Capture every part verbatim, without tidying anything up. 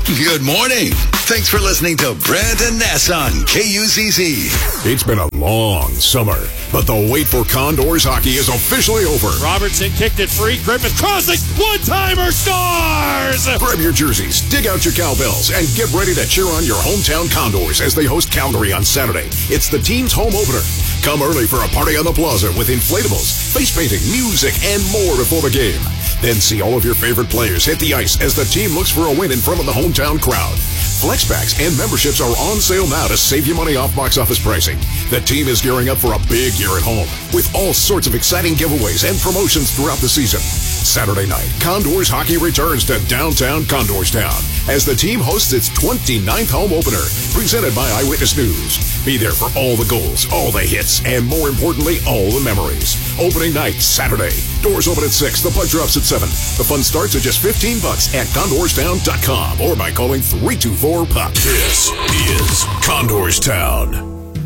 Good morning. Thanks for listening to Brandon Ness on K U Z Z. It's been a long summer, but the wait for Condors hockey is officially over. Robertson kicked it free. Griffith crossing. One-timer scores! Grab your jerseys, dig out your cowbells, and get ready to cheer on your hometown Condors as they host Calgary on Saturday. It's the team's home opener. Come early for a party on the plaza with inflatables, face painting, music, and more before the game. Then see all of your favorite players hit the ice as the team looks for a win in front of the hometown crowd. Flexpacks and memberships are on sale now to save you money off box office pricing. The team is gearing up for a big year at home with all sorts of exciting giveaways and promotions throughout the season. Saturday night, Condors hockey returns to downtown Condorstown as the team hosts its twenty-ninth home opener, presented by Eyewitness News. Be there for all the goals, all the hits, and more importantly, all the memories. Opening night, Saturday. Doors open at six. The puck drops at seven. The fun starts at just fifteen bucks at condorstown dot com or by calling three two four puck. This is Condorstown.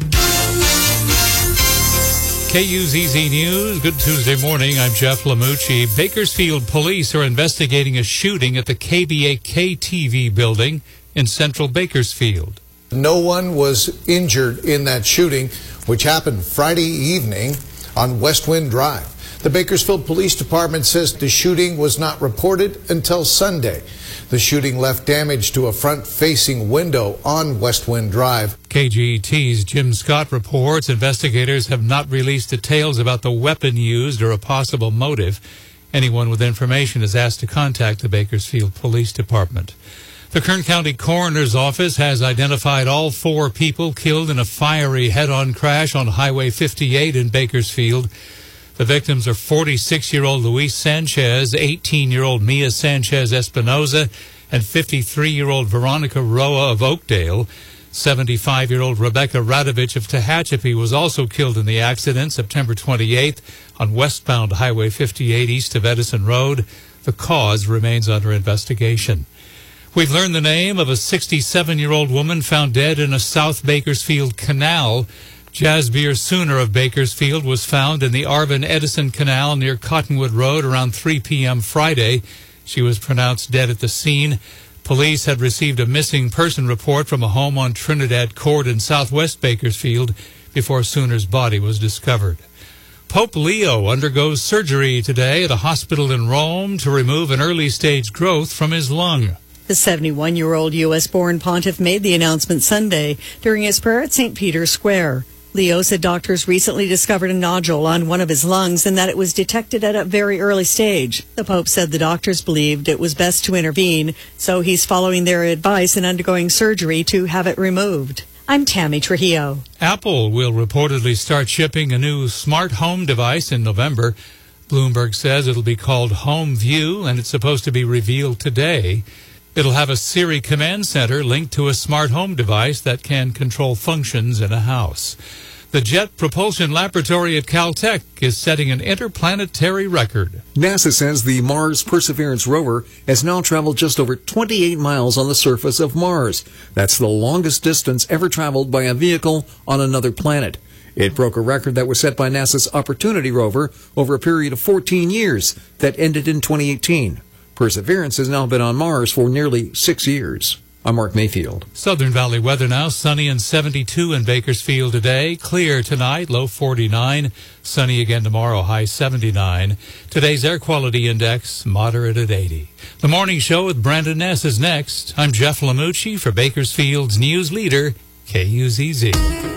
K U Z Z News. Good Tuesday morning. I'm Jeff Lamucci. Bakersfield police are investigating a shooting at the K B A K T V building in central Bakersfield. No one was injured in that shooting, which happened Friday evening on West Wind Drive. The Bakersfield Police Department says the shooting was not reported until Sunday. The shooting left damage to a front-facing window on West Wind Drive. K G E T's Jim Scott reports investigators have not released details about the weapon used or a possible motive. Anyone with information is asked to contact the Bakersfield Police Department. The Kern County Coroner's Office has identified all four people killed in a fiery head-on crash on Highway fifty-eight in Bakersfield. The victims are forty-six-year-old Luis Sanchez, eighteen-year-old Mia Sanchez Espinoza, and fifty-three-year-old Veronica Roa of Oakdale. seventy-five-year-old Rebecca Radovich of Tehachapi was also killed in the accident September twenty-eighth on westbound Highway fifty-eight east of Edison Road. The cause remains under investigation. We've learned the name of a sixty-seven-year-old woman found dead in a South Bakersfield canal. Jasbir Sooner of Bakersfield was found in the Arvin Edison Canal near Cottonwood Road around three p.m. Friday. She was pronounced dead at the scene. Police had received a missing person report from a home on Trinidad Court in southwest Bakersfield before Sooner's body was discovered. Pope Leo undergoes surgery today at a hospital in Rome to remove an early-stage growth from his lung. The seventy-one-year-old U S-born pontiff made the announcement Sunday during his prayer at Saint Peter's Square. Leo said doctors recently discovered a nodule on one of his lungs and that it was detected at a very early stage. The Pope said the doctors believed it was best to intervene, so he's following their advice and undergoing surgery to have it removed. I'm Tammy Trujillo. Apple will reportedly start shipping a new smart home device in November. Bloomberg says it'll be called Home View, and it's supposed to be revealed today. It'll have a Siri command center linked to a smart home device that can control functions in a house. The Jet Propulsion Laboratory at Caltech is setting an interplanetary record. NASA says the Mars Perseverance rover has now traveled just over twenty-eight miles on the surface of Mars. That's the longest distance ever traveled by a vehicle on another planet. It broke a record that was set by NASA's Opportunity rover over a period of fourteen years that ended in twenty eighteen. Perseverance has now been on Mars for nearly six years. I'm Mark Mayfield. Southern Valley weather now. Sunny and seventy-two in Bakersfield today. Clear tonight, low forty-nine. Sunny again tomorrow, high seventy-nine. Today's air quality index, moderate at eighty. The morning show with Brandon Ness is next. I'm Jeff Lamucci for Bakersfield's news leader, K U Z Z.